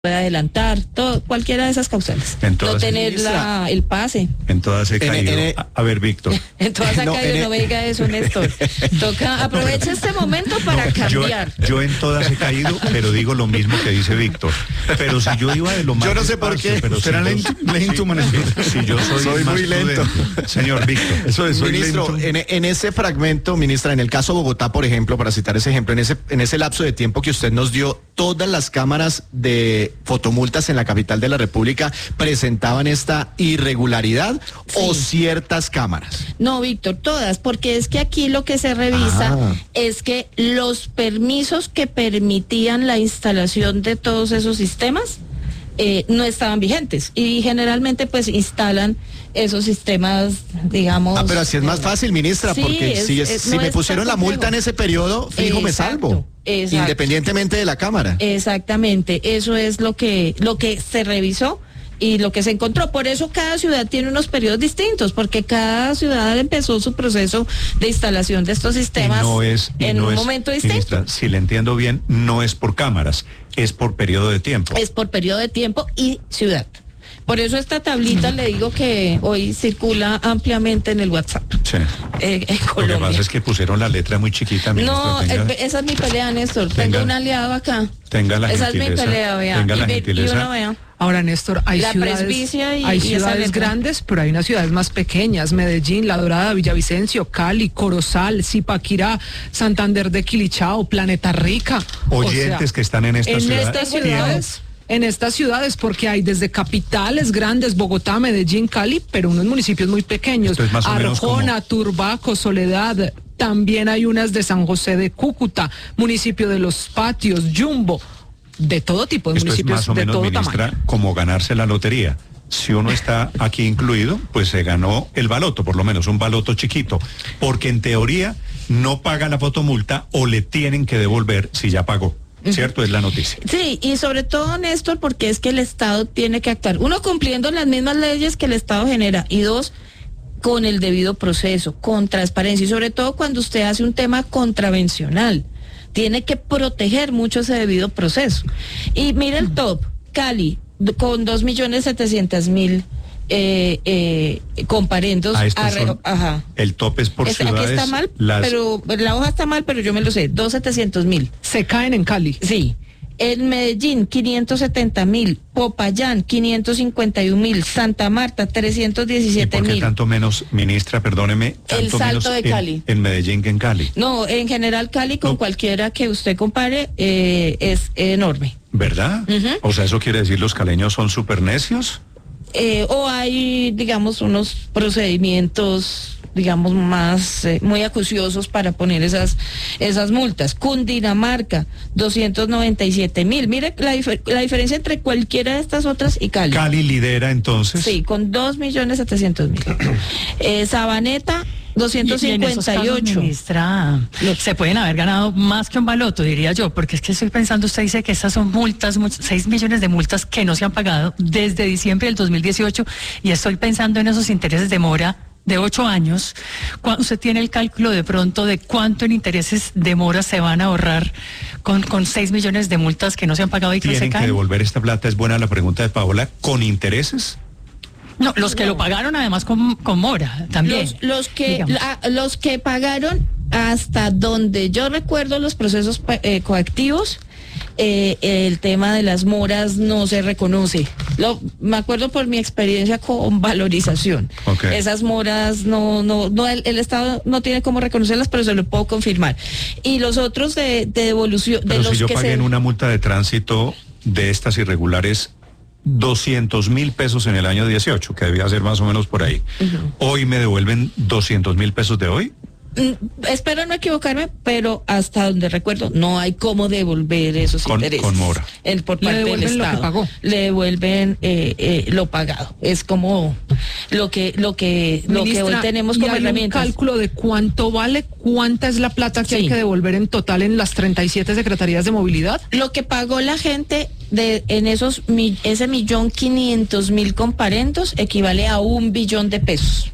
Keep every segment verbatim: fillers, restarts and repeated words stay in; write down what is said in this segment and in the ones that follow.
puede adelantar, todo, cualquiera de esas causales. No tener la, el pase. En todas he caído. En, en, a, a ver, Víctor. En todas ha no, caído, en, no me diga eso, Néstor. Toca, aprovecha este momento para no, cambiar. Yo, yo en todas he caído, pero digo lo mismo que dice Víctor. Pero si yo iba de lo más Yo no sé despacio, por qué, pero será si lento, yo, lento si, si yo soy, soy más muy lento. Prudente. Señor Víctor. Eso es, soy Ministro, lento. En, en ese fragmento, ministra, en el caso Bogotá, por ejemplo, para citar ese ejemplo, en ese, en ese lapso de tiempo que usted nos dio, todas las cámaras de fotomultas en la capital de la República presentaban esta irregularidad, sí, o ciertas cámaras. No, Víctor, todas, porque es que aquí lo que se revisa ah. es que los permisos que permitían la instalación de todos esos sistemas eh, no estaban vigentes y generalmente pues instalan esos sistemas, digamos. Ah, pero así es más fácil, ministra, sí, porque es, si, es, es, si no me pusieron la multa en ese periodo, fijo, exacto, me salvo. Exacto. Independientemente de la cámara. Exactamente, eso es lo que, lo que se revisó y lo que se encontró. Por eso cada ciudad tiene unos periodos distintos, porque cada ciudad empezó su proceso de instalación de estos sistemas no es, en no un es, momento distinto. Ministra, si le entiendo bien, no es por cámaras, es por periodo de tiempo. Es por periodo de tiempo y ciudad. Por eso esta tablita le digo que hoy circula ampliamente en el WhatsApp. Sí. Eh, en Colombia. Lo que pasa es que pusieron la letra muy chiquita. Ministra, no, tenga, esa es mi pelea, Néstor. Tenga, Tengo un aliado acá. Tenga la esa gentileza. Esa es mi pelea, vea. Tenga la y, gentileza. Y uno vea. Ahora, Néstor, hay la ciudades, y, hay y ciudades grandes, pero hay unas ciudades más pequeñas: Medellín, La Dorada, Villavicencio, Cali, Corozal, Zipaquirá, Santander de Quilichao, Planeta Rica. Oyentes o sea, que están en estas en ciudades. Estas ciudades En estas ciudades, porque hay desde capitales grandes, Bogotá, Medellín, Cali, pero unos municipios muy pequeños, es más Arjona, como... Turbaco, Soledad, también hay unas de San José de Cúcuta, municipio de Los Patios, Jumbo, de todo tipo de Esto municipios, es más o de menos, todo ministra, tamaño. como ganarse la lotería. Si uno está aquí incluido, pues se ganó el baloto, por lo menos un baloto chiquito, porque en teoría no paga la fotomulta o le tienen que devolver si ya pagó. ¿Cierto? Es la noticia. Sí, y sobre todo, Néstor, porque es que el Estado tiene que actuar. Uno, cumpliendo las mismas leyes que el Estado genera. Y dos, con el debido proceso, con transparencia. Y sobre todo cuando usted hace un tema contravencional. Tiene que proteger mucho ese debido proceso. Y mire el top. Cali, con dos millones setecientos mil Eh, eh, comparendos. Ah, son, ajá. El tope es por es, ciudades. Aquí está mal, las... pero la hoja está mal, pero yo me lo sé. Dos setecientos mil. Se caen en Cali. Sí. En Medellín, quinientos setenta mil. Popayán, quinientos cincuenta y un mil. Santa Marta, trescientos diecisiete mil. ¿Por qué tanto menos, ministra, perdóneme, tanto el salto menos de Cali. En, en Medellín que en Cali? No, en general Cali, con no. cualquiera que usted compare, eh, es enorme. ¿Verdad? Uh-huh. O sea, ¿eso quiere decir los caleños son súper necios? Eh, o hay, digamos, unos procedimientos, digamos, más eh, muy acuciosos para poner esas esas multas. Cundinamarca, doscientos noventa y siete mil. Mire la, difer la diferencia entre cualquiera de estas otras y Cali. Cali lidera entonces. Sí, con dos millones setecientos mil. eh, Sabaneta, doscientos cincuenta y ocho. Y, y en esos casos, ministra, se pueden haber ganado más que un baloto, diría yo, porque es que estoy pensando, usted dice que estas son multas, seis millones de multas que no se han pagado desde diciembre del dos mil dieciocho, y estoy pensando en esos intereses de mora de ocho años. ¿Usted tiene el cálculo de pronto de cuánto en intereses de mora se van a ahorrar con, con seis millones de multas que no se han pagado y que se caen? ¿Tienen que devolver esta plata? Es buena la pregunta de Paola. ¿Con intereses? No, los que no. lo pagaron además con, con mora también. Los, los que la, los que pagaron hasta donde yo recuerdo los procesos eh, coactivos, eh, el tema de las moras no se reconoce. Lo, me acuerdo por mi experiencia con valorización. Okay. Esas moras no, no, no el, el Estado no tiene cómo reconocerlas, pero se lo puedo confirmar. Y los otros de, de devolución, pero de los si yo que pagué se... en una multa de tránsito de estas irregulares doscientos mil pesos en el año dieciocho, que debía ser más o menos por ahí. Uh-huh. Hoy me devuelven doscientos mil pesos de hoy. Mm, espero no equivocarme, pero hasta donde recuerdo no hay cómo devolver esos con, intereses. Con mora. El, por parte del Estado. Lo que pagó. Le devuelven eh, eh, lo pagado. Es como lo que lo que Ministra, lo que hoy tenemos como ¿y hay herramientas. un cálculo de cuánto vale, cuánta es la plata que sí. hay que devolver en total en las treinta y siete secretarías de movilidad? Lo que pagó la gente de en esos ese millón quinientos mil comparendos equivale a un billón de pesos.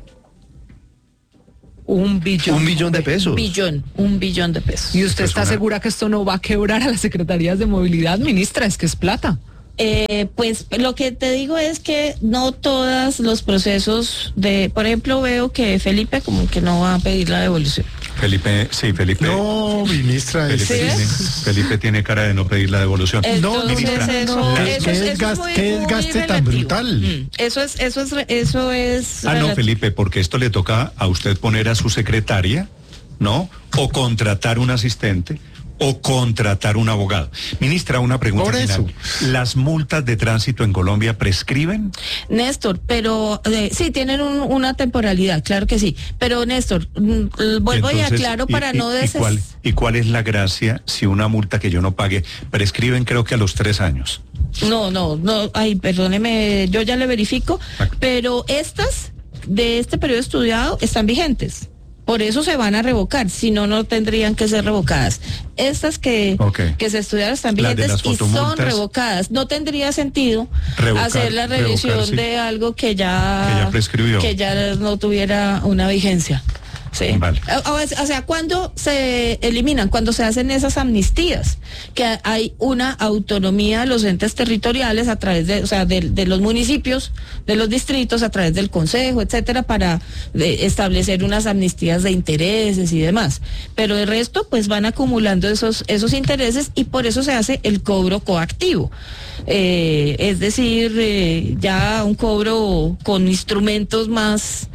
Un billón. Un billón de pesos. Billón, un billón de pesos. ¿Y usted Pues está una... segura que esto no va a quebrar a las secretarías de movilidad, ministra? Es que es plata. Eh, pues lo que te digo es que no todos los procesos de, por ejemplo, veo que Felipe como que no va a pedir la devolución. Felipe, sí, Felipe. No, ministra. Felipe, ¿Sí tiene, Felipe tiene cara de no pedir la devolución. Entonces, ministra, eso, no, eso, qué eso es desgaste- muy- qué muy desgaste tan relativo. brutal. Mm, Eso es, eso es, eso es. Ah, no, relativo. Felipe, porque esto le toca a usted poner a su secretaria, ¿no? O contratar un asistente, o contratar un abogado. Ministra, una pregunta Por final. eso. ¿Las multas de tránsito en Colombia prescriben? Néstor, pero eh, sí, tienen un- una temporalidad, claro que sí. Pero Néstor, mm, vuelvo y Entonces, aclaro y- para y- no y des... cuál, ¿Y cuál es la gracia si una multa que yo no pague prescriben creo que a los tres años? No, no, no, ay, perdóneme, yo ya le verifico, Ah. pero estas de este periodo estudiado están vigentes. Por eso se van a revocar, si no, no tendrían que ser revocadas. Estas que, Ok. que se estudiaron están Las de vigentes las y son fotomultas. revocadas. No tendría sentido Revocar- hacer la revisión revocar, sí. de algo que ya, Que ya prescribió. que ya no tuviera una vigencia. Sí. Vale. O, o- o sea, cuando se eliminan, cuando se hacen esas amnistías, que hay una autonomía de los entes territoriales a través de, o sea, de, de los municipios, de los distritos, a través del consejo, etcétera, para de, establecer unas amnistías de intereses y demás. Pero el resto, pues van acumulando esos, esos intereses y por eso se hace el cobro coactivo. Eh, es decir, eh, ya un cobro con instrumentos más,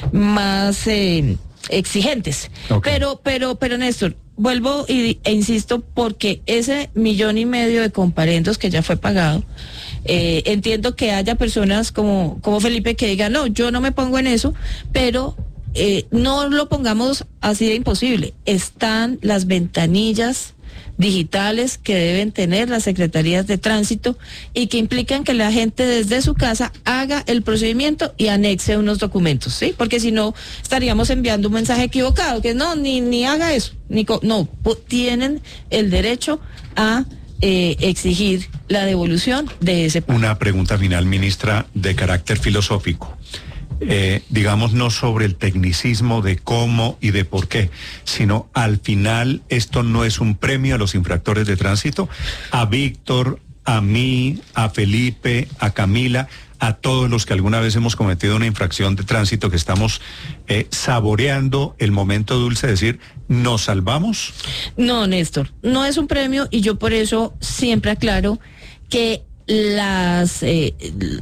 más eh, exigentes. Ok. Pero, pero, pero Néstor, vuelvo y, e insisto porque ese millón y medio de comparendos que ya fue pagado, eh, entiendo que haya personas como, como Felipe que digan, no, yo no me pongo en eso, pero eh, no lo pongamos así de imposible. Están las ventanillas digitales que deben tener las secretarías de tránsito y que implican que la gente desde su casa haga el procedimiento y anexe unos documentos, ¿sí? Porque si no estaríamos enviando un mensaje equivocado, que no, ni, ni haga eso, ni co- no, po- tienen el derecho a eh, exigir la devolución de ese pago. Una pregunta final, ministra, de carácter filosófico. Eh, digamos, no sobre el tecnicismo de cómo y de por qué, sino al final esto no es un premio a los infractores de tránsito, a Víctor, a mí, a Felipe, a Camila, a todos los que alguna vez hemos cometido una infracción de tránsito, que estamos eh, saboreando el momento dulce de decir, ¿nos salvamos? No, Néstor, no es un premio y yo por eso siempre aclaro que las eh,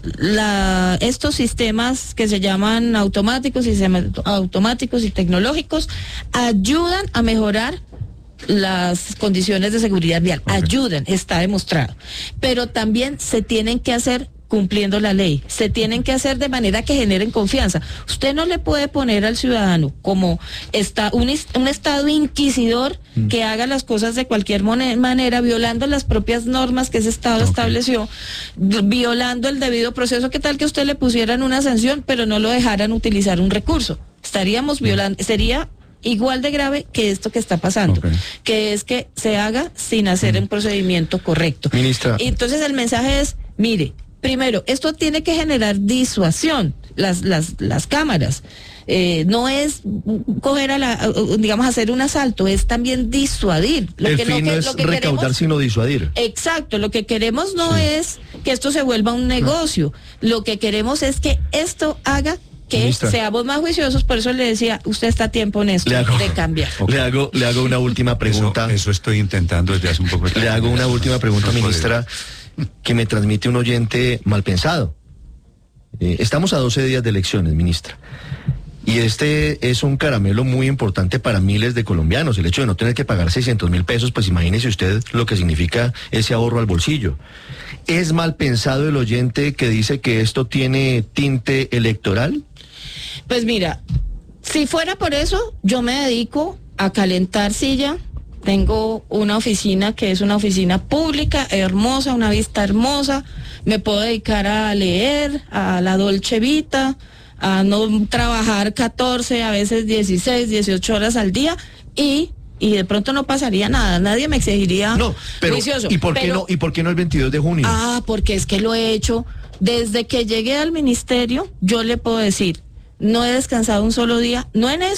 la, estos sistemas que se llaman automáticos, sistemas automáticos y tecnológicos ayudan a mejorar las condiciones de seguridad vial, Ok. ayudan, está demostrado, pero también se tienen que hacer cumpliendo la ley, se tienen que hacer de manera que generen confianza. Usted no le puede poner al ciudadano como está un, is- un estado inquisidor que haga las cosas de cualquier mone- manera, violando las propias normas que ese estado Ok. estableció, vi- violando el debido proceso. ¿Qué tal que usted le pusieran una sanción pero no lo dejaran utilizar un recurso? Estaríamos violando, sería igual de grave que esto que está pasando, Ok. que es que se haga sin hacer un procedimiento correcto. Ministra. Y entonces el mensaje es, mire, primero, esto tiene que generar disuasión, las, las, las cámaras. Eh, no es coger a la, digamos, hacer un asalto, es también disuadir. Lo El que, fin lo no que- es lo que recaudar, queremos- sino disuadir. Exacto, lo que queremos no es que esto se vuelva un negocio, lo que queremos es que esto haga que Ministra. seamos más juiciosos, por eso le decía, usted está a tiempo en esto Le hago- de cambiar. Le hago, le hago una última pregunta. Eso, eso estoy intentando desde hace un poco de Le tiempo. hago una última pregunta, No he podido. ministra, que me transmite un oyente mal pensado. Eh, estamos a doce días de elecciones, ministra. Y este es un caramelo muy importante para miles de colombianos. El hecho de no tener que pagar seiscientos mil pesos, pues imagínese usted lo que significa ese ahorro al bolsillo. ¿Es mal pensado el oyente que dice que esto tiene tinte electoral? Pues mira, si fuera por eso, yo me dedico a calentar silla. Tengo una oficina que es una oficina pública, hermosa, una vista hermosa. Me puedo dedicar a leer, a la Dolce Vita, a no trabajar catorce, a veces dieciséis, dieciocho horas al día y, y de pronto no pasaría nada. Nadie me exigiría No, pero juicioso. ¿y por qué Pero- no y por qué no el veintidós de junio? Ah, porque es que lo he hecho. Desde que llegué al ministerio, yo le puedo decir, no he descansado un solo día, no en esto,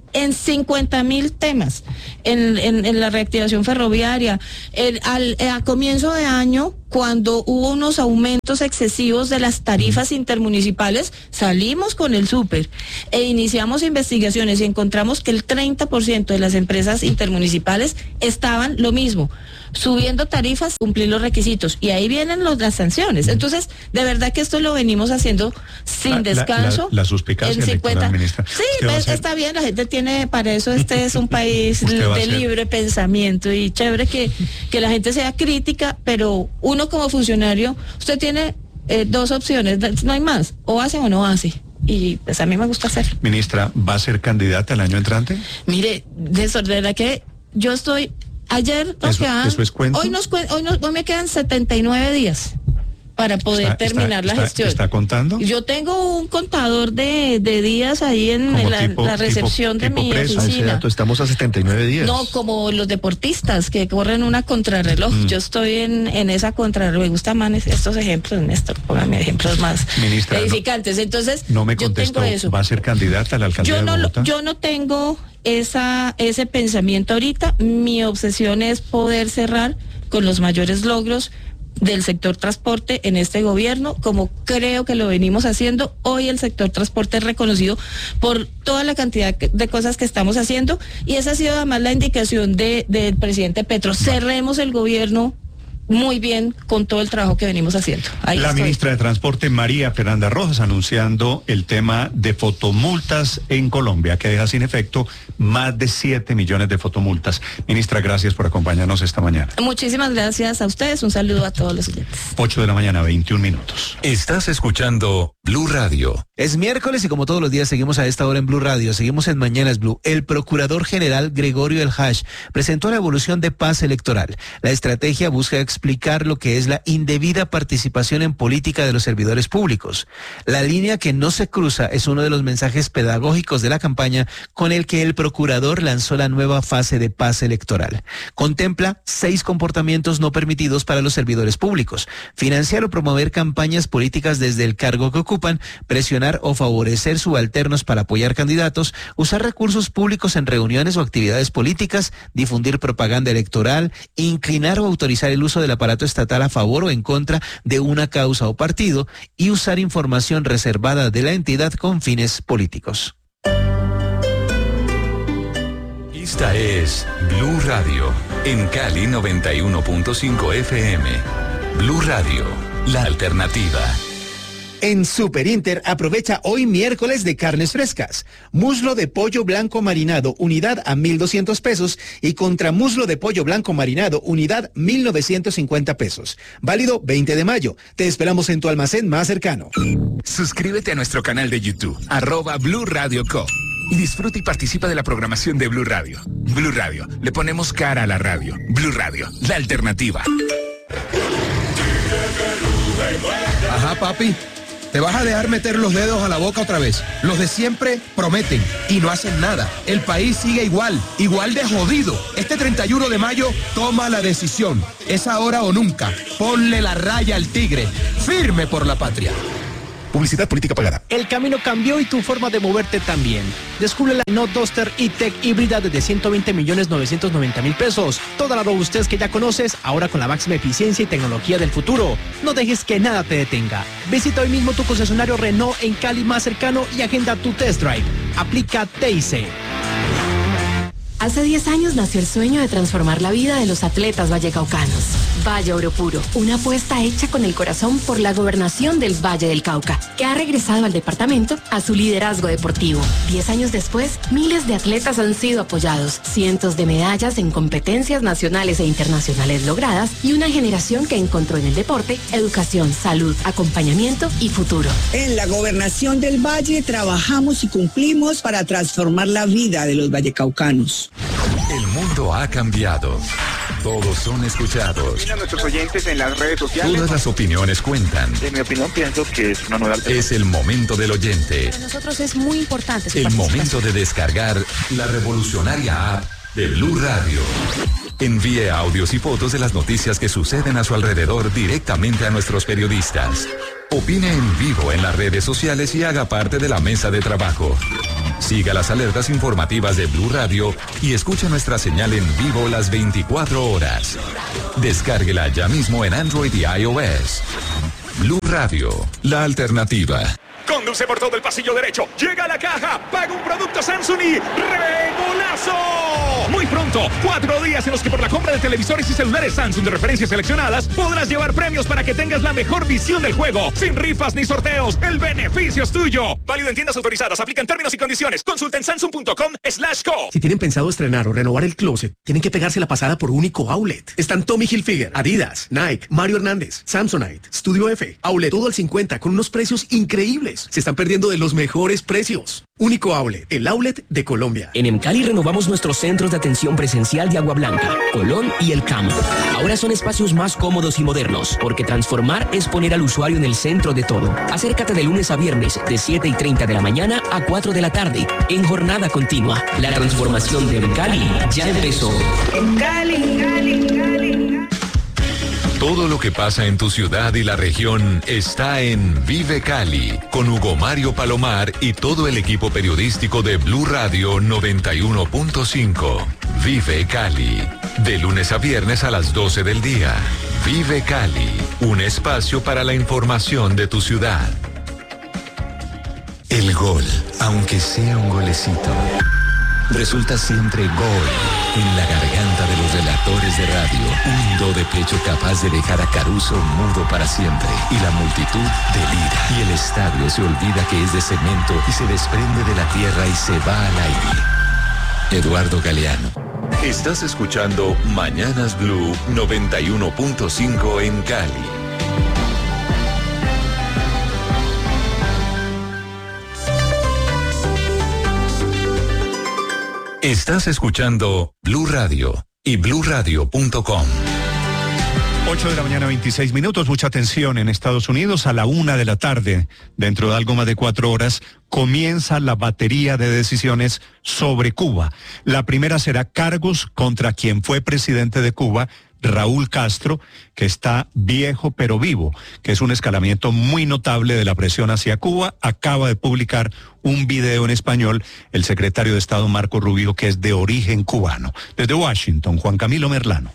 en cincuenta mil temas, en, en, en la reactivación ferroviaria. El, al, a comienzo de año, cuando hubo unos aumentos excesivos de las tarifas intermunicipales, salimos con el súper e iniciamos investigaciones y encontramos que el treinta por ciento de las empresas intermunicipales estaban lo mismo, subiendo tarifas, cumplir los requisitos, y ahí vienen los, las sanciones. Entonces, de verdad que esto lo venimos haciendo sin La- descanso. La, la, la suspicacia en electoral, cincuenta. ministra. Sí, Usted va a pues, ser- está bien, la gente tiene, para eso este es un país Usted va a de ser- libre pensamiento, y chévere que, que la gente sea crítica, pero uno como funcionario, usted tiene eh, dos opciones, no hay más, o hace o no hace, y pues a mí me gusta hacer. Ministra, ¿va a ser candidata el año entrante? Mire, de verdad que yo estoy, ayer nos ¿Eso- quedan, eso es cuento? hoy nos cuen- hoy, nos, hoy me quedan setenta y nueve días para poder ¿Está- terminar está- la está- gestión. está contando? Yo tengo un contador de, de días ahí en Como la, tipo- la recepción tipo- de tipo mi preso. A ese oficina. dato estamos a setenta y nueve días. No, como los deportistas que corren una contrarreloj. Mm. Yo estoy en, en esa contrarreloj. Me gustan más estos ejemplos, Néstor. Póngame ejemplos más Ministra, no- edificantes. Entonces, No me yo contestó. tengo eso. ¿Va a ser candidata a la alcaldía Yo de no, lo- Bogotá? yo no tengo esa, ese pensamiento ahorita. Mi obsesión es poder cerrar con los mayores logros del sector transporte en este gobierno, como creo que lo venimos haciendo. Hoy el sector transporte es reconocido por toda la cantidad de cosas que estamos haciendo, y esa ha sido además la indicación de, del presidente Petro. Cerremos el gobierno muy bien con todo el trabajo que venimos haciendo. Ahí La estoy. ministra de Transporte, María Fernanda Rojas, anunciando el tema de fotomultas en Colombia, que deja sin efecto más de siete millones de fotomultas. Ministra, gracias por acompañarnos esta mañana. Muchísimas gracias a ustedes. Un saludo a todos los oyentes. ocho de la mañana, veintiún minutos. Estás escuchando Blue Radio. Es miércoles y como todos los días seguimos a esta hora en Blue Radio, seguimos en Mañanas Blue. El procurador general Gregorio El Hash presentó la evolución de paz electoral. La estrategia busca explicar lo que es la indebida participación en política de los servidores públicos. La línea que no se cruza es uno de los mensajes pedagógicos de la campaña con el que el procurador lanzó la nueva fase de paz electoral. Contempla seis comportamientos no permitidos para los servidores públicos: financiar o promover campañas políticas desde el cargo que ocupan, presionar o favorecer subalternos para apoyar candidatos, usar recursos públicos en reuniones o actividades políticas, difundir propaganda electoral, inclinar o autorizar el uso del aparato estatal a favor o en contra de una causa o partido, y usar información reservada de la entidad con fines políticos. Esta es Blue Radio, en Cali noventa y uno punto cinco F M. Blue Radio, la alternativa. En Super Inter aprovecha hoy miércoles de carnes frescas. Muslo de pollo blanco marinado, unidad a mil doscientos pesos, y contra muslo de pollo blanco marinado, unidad mil novecientos cincuenta pesos. Válido veinte de mayo. Te esperamos en tu almacén más cercano. Suscríbete a nuestro canal de YouTube, arroba Blue Radio Co. Y disfruta y participa de la programación de Blue Radio. Blue Radio, le ponemos cara a la radio. Blue Radio, la alternativa. Ajá, papi. ¿Te vas a dejar meter los dedos a la boca otra vez? Los de siempre prometen y no hacen nada. El país sigue igual, igual de jodido. Este treinta y uno de mayo toma la decisión. Es ahora o nunca. Ponle la raya al tigre. Firme por la patria. Publicidad política pagada. El camino cambió y tu forma de moverte también. Descubre la Note Duster E-Tech híbrida desde ciento veinte millones novecientos noventa mil pesos. Toda la robustez que ya conoces, ahora con la máxima eficiencia y tecnología del futuro. No dejes que nada te detenga. Visita hoy mismo tu concesionario Renault en Cali más cercano y agenda tu test drive. Aplica T I C. Hace diez años nació el sueño de transformar la vida de los atletas vallecaucanos. Valle Oro Puro, una apuesta hecha con el corazón por la gobernación del Valle del Cauca, que ha regresado al departamento a su liderazgo deportivo. Diez años después, miles de atletas han sido apoyados, cientos de medallas en competencias nacionales e internacionales logradas, y una generación que encontró en el deporte educación, salud, acompañamiento y futuro. En la gobernación del Valle trabajamos y cumplimos para transformar la vida de los vallecaucanos. El mundo ha cambiado. Todos son escuchados. A nuestros oyentes en las redes sociales. Todas las opiniones cuentan. En mi opinión, pienso que es una nueva alternativa. Es el momento del oyente. Para nosotros es muy importante su El participación. momento de descargar la revolucionaria app de Blue Radio. Envíe audios y fotos de las noticias que suceden a su alrededor directamente a nuestros periodistas. Opine en vivo en las redes sociales y haga parte de la mesa de trabajo. Siga las alertas informativas de Blue Radio y escucha nuestra señal en vivo las veinticuatro horas. Descárguela ya mismo en Android y iOS. Blue Radio, la alternativa. Conduce por todo el pasillo derecho, llega a la caja, paga un producto Samsung y ¡regolazo! Muy pronto, cuatro días en los que por la compra de televisores y celulares Samsung de referencias seleccionadas podrás llevar premios para que tengas la mejor visión del juego. Sin rifas ni sorteos, el beneficio es tuyo. Válido en tiendas autorizadas, aplican términos y condiciones. Consulta en samsung punto com slash co. Si tienen pensado estrenar o renovar el closet, tienen que pegarse la pasada por Único Outlet. Están Tommy Hilfiger, Adidas, Nike, Mario Hernández, Samsonite, Studio F, Outlet, todo al cincuenta con unos precios increíbles. Se están perdiendo de los mejores precios. Único Outlet, el outlet de Colombia. En Emcali renovamos nuestros centros de atención presencial de Agua Blanca, Colón y El Campo. Ahora son espacios más cómodos y modernos, porque transformar es poner al usuario en el centro de todo. Acércate de lunes a viernes, de siete y treinta de la mañana a cuatro de la tarde, en jornada continua. La transformación de Emcali ya empezó. Emcali, Emcali, Emcali. Todo lo que pasa en tu ciudad y la región está en Vive Cali, con Hugo Mario Palomar y todo el equipo periodístico de Blue Radio noventa y uno punto cinco. Vive Cali, de lunes a viernes a las doce del día. Vive Cali, un espacio para la información de tu ciudad. El gol, aunque sea un golecito, resulta siempre gol en la garganta de los relatores de radio. Un do de pecho capaz de dejar a Caruso mudo para siempre. Y la multitud delira. Y el estadio se olvida que es de cemento y se desprende de la tierra y se va al aire. Eduardo Galeano. Estás escuchando Mañanas Blue noventa y uno punto cinco en Cali. Estás escuchando Blue Radio y blue radio punto com. ocho de la mañana, veintiséis minutos. Mucha atención en Estados Unidos. A la una de la tarde, dentro de algo más de cuatro horas, comienza la batería de decisiones sobre Cuba. La primera será cargos contra quien fue presidente de Cuba, Raúl Castro, que está viejo pero vivo, que es un escalamiento muy notable de la presión hacia Cuba. Acaba de publicar un video en español el secretario de Estado Marco Rubio, que es de origen cubano. Desde Washington, Juan Camilo Merlano.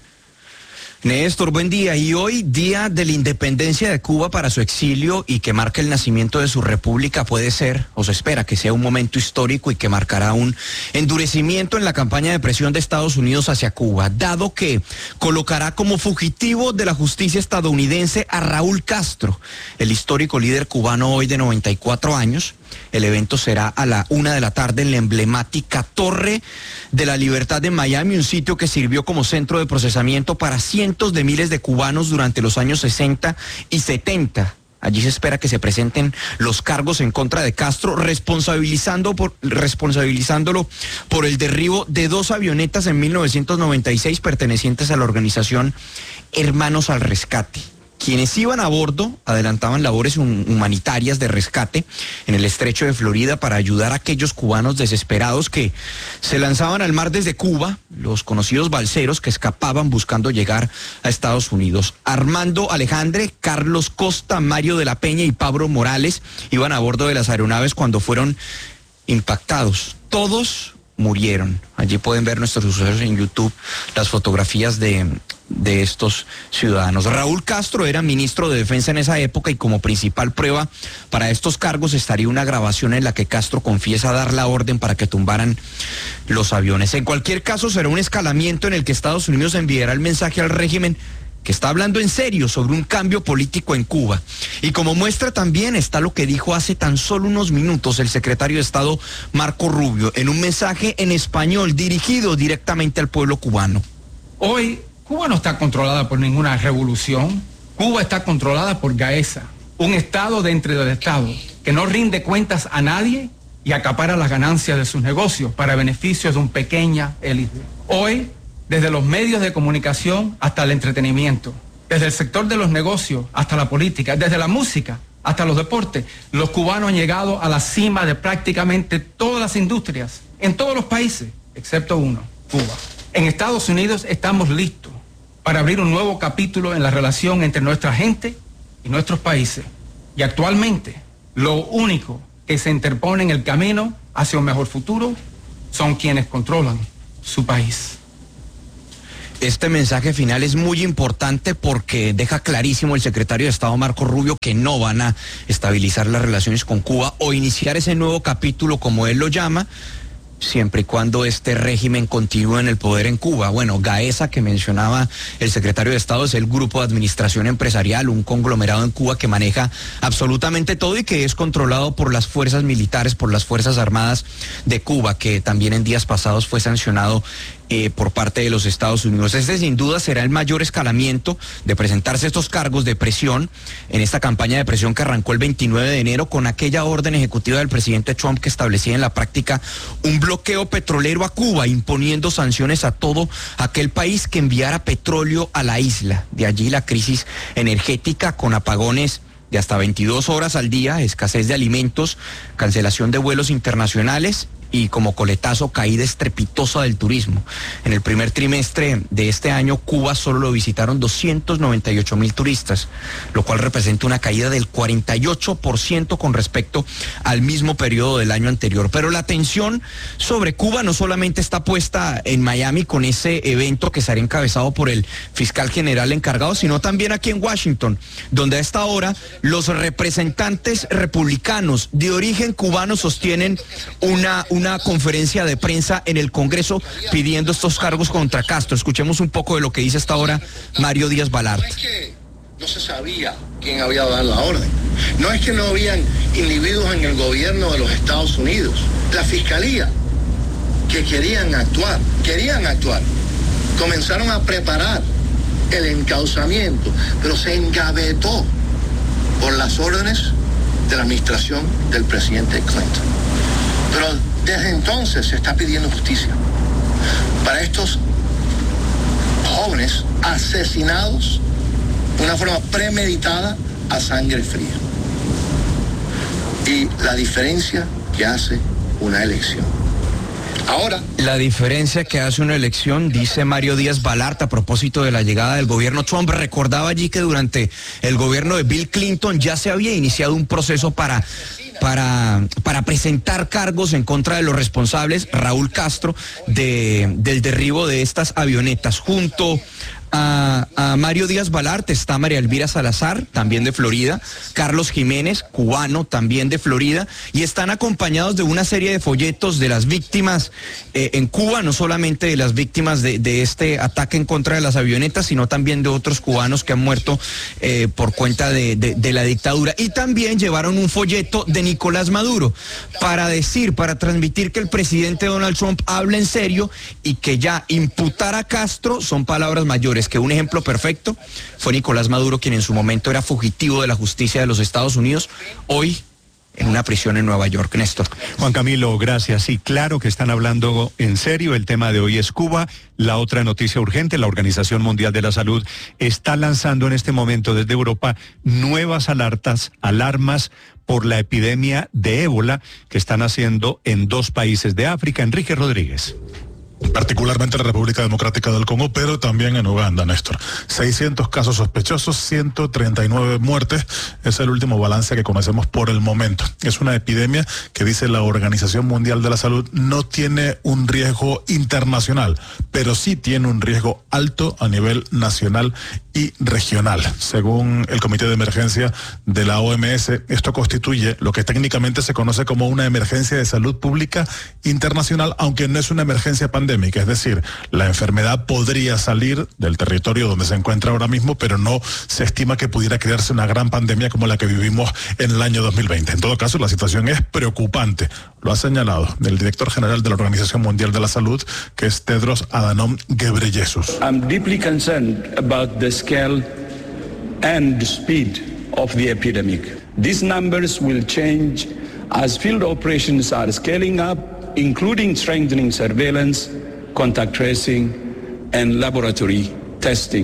Néstor, buen día. Y hoy, día de la independencia de Cuba para su exilio y que marca el nacimiento de su república, puede ser, o se espera que sea un momento histórico y que marcará un endurecimiento en la campaña de presión de Estados Unidos hacia Cuba, dado que colocará como fugitivo de la justicia estadounidense a Raúl Castro, el histórico líder cubano hoy de noventa y cuatro años. El evento será a la una de la tarde en la emblemática Torre de la Libertad de Miami, un sitio que sirvió como centro de procesamiento para cientos de miles de cubanos durante los años sesenta y setenta. Allí se espera que se presenten los cargos en contra de Castro, responsabilizando por, responsabilizándolo por el derribo de dos avionetas en mil novecientos noventa y seis pertenecientes a la organización Hermanos al Rescate. Quienes iban a bordo adelantaban labores humanitarias de rescate en el estrecho de Florida para ayudar a aquellos cubanos desesperados que se lanzaban al mar desde Cuba, los conocidos balseros que escapaban buscando llegar a Estados Unidos. Armando Alejandre, Carlos Costa, Mario de la Peña y Pablo Morales iban a bordo de las aeronaves cuando fueron impactados. Todos murieron. Allí pueden ver nuestros usuarios en YouTube las fotografías de, de estos ciudadanos. Raúl Castro era ministro de Defensa en esa época y como principal prueba para estos cargos estaría una grabación en la que Castro confiesa dar la orden para que tumbaran los aviones. En cualquier caso, será un escalamiento en el que Estados Unidos enviará el mensaje al régimen que está hablando en serio sobre un cambio político en Cuba. Y como muestra también está lo que dijo hace tan solo unos minutos el secretario de Estado Marco Rubio en un mensaje en español dirigido directamente al pueblo cubano. Hoy Cuba no está controlada por ninguna revolución. Cuba está controlada por Gaesa, un Estado dentro del Estado que no rinde cuentas a nadie y acapara las ganancias de sus negocios para beneficio de una pequeña élite. Hoy, desde los medios de comunicación hasta el entretenimiento, desde el sector de los negocios hasta la política, desde la música hasta los deportes, los cubanos han llegado a la cima de prácticamente todas las industrias, en todos los países, excepto uno, Cuba. En Estados Unidos estamos listos para abrir un nuevo capítulo en la relación entre nuestra gente y nuestros países. Y actualmente, lo único que se interpone en el camino hacia un mejor futuro son quienes controlan su país. Este mensaje final es muy importante porque deja clarísimo el secretario de Estado Marco Rubio que no van a estabilizar las relaciones con Cuba o iniciar ese nuevo capítulo, como él lo llama, siempre y cuando este régimen continúe en el poder en Cuba. Bueno, Gaesa, que mencionaba el secretario de Estado, es el grupo de administración empresarial, un conglomerado en Cuba que maneja absolutamente todo y que es controlado por las fuerzas militares, por las Fuerzas Armadas de Cuba, que también en días pasados fue sancionado Eh, por parte de los Estados Unidos. Este sin duda será el mayor escalamiento de presentarse estos cargos de presión en esta campaña de presión que arrancó el veintinueve de enero con aquella orden ejecutiva del presidente Trump que establecía en la práctica un bloqueo petrolero a Cuba, imponiendo sanciones a todo aquel país que enviara petróleo a la isla. De allí la crisis energética con apagones de hasta veintidós horas al día, escasez de alimentos, cancelación de vuelos internacionales y como coletazo caída estrepitosa del turismo. En el primer trimestre de este año, Cuba solo lo visitaron doscientos noventa y ocho mil turistas, lo cual representa una caída del cuarenta y ocho por ciento con respecto al mismo periodo del año anterior. Pero la atención sobre Cuba no solamente está puesta en Miami con ese evento que será encabezado por el fiscal general encargado, sino también aquí en Washington, donde a esta hora los representantes republicanos de origen cubano sostienen una una conferencia de prensa en el Congreso pidiendo estos cargos contra Castro. Escuchemos un poco de lo que dice hasta ahora Mario Díaz Balart. No es que no se sabía quién había dado la orden. No es que no habían individuos en el gobierno de los Estados Unidos. La fiscalía, que querían actuar, querían actuar, comenzaron a preparar el encauzamiento, pero se engavetó por las órdenes de la administración del presidente Clinton. Pero desde entonces se está pidiendo justicia para estos jóvenes asesinados de una forma premeditada a sangre fría. Y la diferencia que hace una elección. Ahora, la diferencia que hace una elección, dice Mario Díaz Balart a propósito de la llegada del gobierno Trump. Recordaba allí que durante el gobierno de Bill Clinton ya se había iniciado un proceso para Para, para presentar cargos en contra de los responsables, Raúl Castro, de, del derribo de estas avionetas. Junto a, a Mario Díaz Balart está María Elvira Salazar, también de Florida, Carlos Jiménez, cubano, también de Florida, y están acompañados de una serie de folletos de las víctimas eh, en Cuba, no solamente de las víctimas de, de este ataque en contra de las avionetas, sino también de otros cubanos que han muerto eh, por cuenta de, de, de la dictadura. Y también llevaron un folleto de Nicolás Maduro para decir, para transmitir que el presidente Donald Trump habla en serio y que ya imputar a Castro son palabras mayores. Que un ejemplo perfecto fue Nicolás Maduro, quien en su momento era fugitivo de la justicia de los Estados Unidos, hoy en una prisión en Nueva York. Néstor. Juan Camilo, gracias. Sí, claro que están hablando en serio. El tema de hoy es Cuba. La otra noticia urgente, la Organización Mundial de la Salud está lanzando en este momento desde Europa nuevas alertas, alarmas por la epidemia de ébola que están haciendo en dos países de África. Enrique Rodríguez. Particularmente en la República Democrática del Congo, pero también en Uganda, Néstor. seiscientos casos sospechosos, ciento treinta y nueve muertes, es el último balance que conocemos por el momento. Es una epidemia que, dice la Organización Mundial de la Salud, no tiene un riesgo internacional, pero sí tiene un riesgo alto a nivel nacional y regional. Según el Comité de Emergencia de la O M S, esto constituye lo que técnicamente se conoce como una emergencia de salud pública internacional, aunque no es una emergencia pandémica, es decir, la enfermedad podría salir del territorio donde se encuentra ahora mismo, pero no se estima que pudiera crearse una gran pandemia como la que vivimos en el año dos mil veinte. En todo caso, la situación es preocupante, lo ha señalado el director general de la Organización Mundial de la Salud, que es Tedros Adhanom Ghebreyesus. I'm deeply concerned about the scale and the speed of the epidemic. These numbers will change as field operations are scaling up, including strengthening surveillance, contact tracing, and laboratory testing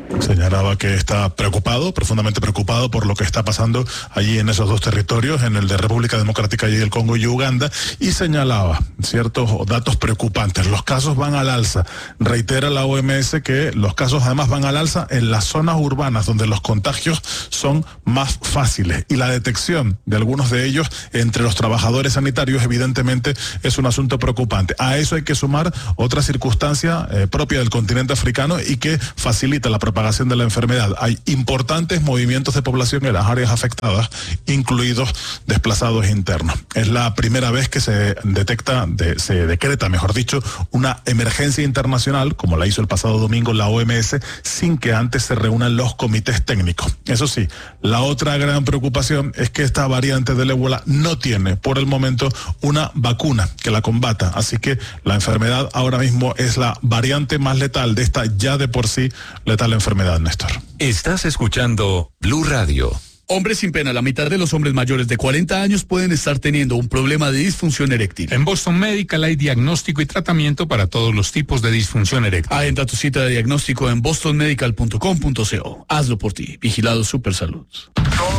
Señalaba que está preocupado, profundamente preocupado por lo que está pasando allí en esos dos territorios, en el de República Democrática y el Congo y Uganda, y señalaba ciertos datos preocupantes. Los casos van al alza. Reitera la O M S que los casos además van al alza en las zonas urbanas donde los contagios son más fáciles, y la detección de algunos de ellos entre los trabajadores sanitarios evidentemente es un asunto preocupante. A eso hay que sumar otra circunstancia eh, propia del continente africano y que facilita la propagación de la enfermedad. Hay importantes movimientos de población en las áreas afectadas, incluidos desplazados internos. Es la primera vez que se detecta, de, se decreta, mejor dicho, una emergencia internacional, como la hizo el pasado domingo la O M S, sin que antes se reúnan los comités técnicos. Eso sí, la otra gran preocupación es que esta variante del ébola no tiene, por el momento, una vacuna que la combata. Así que la enfermedad ahora mismo es la variante más letal de esta ya de por sí letal enfermedad, Néstor. Estás escuchando Blue Radio. Hombres sin pena, la mitad de los hombres mayores de cuarenta años pueden estar teniendo un problema de disfunción eréctil. En Boston Medical hay diagnóstico y tratamiento para todos los tipos de disfunción eréctil. Agenda tu cita de diagnóstico en boston medical punto com punto co. Hazlo por ti. Vigilado Supersalud.